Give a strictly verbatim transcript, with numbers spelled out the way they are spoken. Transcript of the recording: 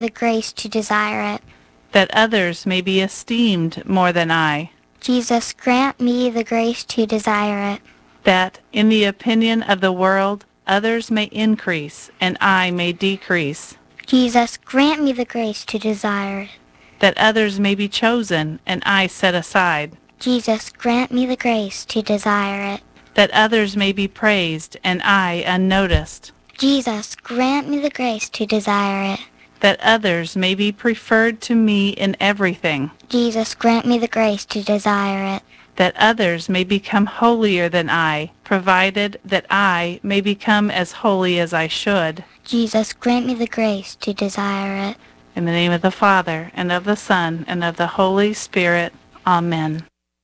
the grace to desire it. that others may be esteemed more than I, Jesus, grant me the grace to desire it. that, in the opinion of the world, others may increase and I may decrease, Jesus, grant me the grace to desire it. that others may be chosen and I set aside, Jesus, grant me the grace to desire it. that others may be praised and I unnoticed, Jesus, grant me the grace to desire it. that others may be preferred to me in everything, Jesus, grant me the grace to desire it. that others may become holier than I, provided that I may become as holy as I should. Jesus, grant me the grace to desire it. In the name of the Father, and of the Son, and of the Holy Spirit. Amen.